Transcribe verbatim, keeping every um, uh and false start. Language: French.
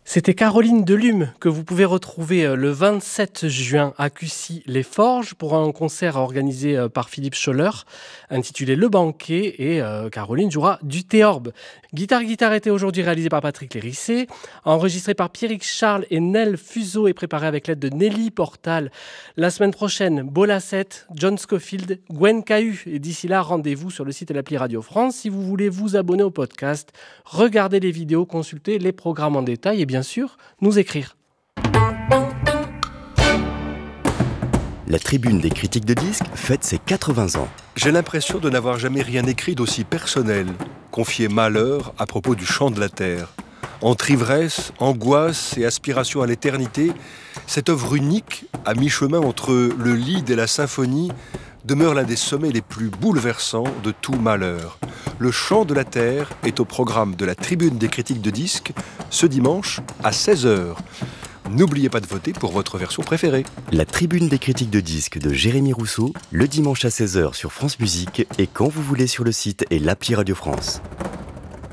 C'était Caroline Delume que vous pouvez retrouver le vingt-sept juin à Cussy-les-Forges pour un concert organisé par Philippe Scholler intitulé Le Banquet et euh, Caroline jouera du théorbe. Guitare Guitare était aujourd'hui réalisé par Patrick Lérissé, enregistré par Pierrick Charles et Nel Fuseau et préparé avec l'aide de Nelly Portal. La semaine prochaine, Bolacette, John Scofield, Gwen Cahu. Et d'ici là, rendez-vous sur le site et l'appli Radio France. Si vous voulez vous abonner au podcast, regarder les vidéos, consulter les programmes en détail et bien sûr, nous écrire. La Tribune des critiques de disques fête ses quatre-vingts ans. J'ai l'impression de n'avoir jamais rien écrit d'aussi personnel, confié malheur à propos du chant de la terre. Entre ivresse, angoisse et aspiration à l'éternité, cette œuvre unique, à mi-chemin entre le lied et la symphonie, demeure l'un des sommets les plus bouleversants de tout malheur. Le chant de la terre est au programme de la Tribune des critiques de disques ce dimanche à seize heures. N'oubliez pas de voter pour votre version préférée. La Tribune des critiques de disques de Jérémy Rousseau, le dimanche à seize heures sur France Musique et quand vous voulez sur le site et l'appli Radio France.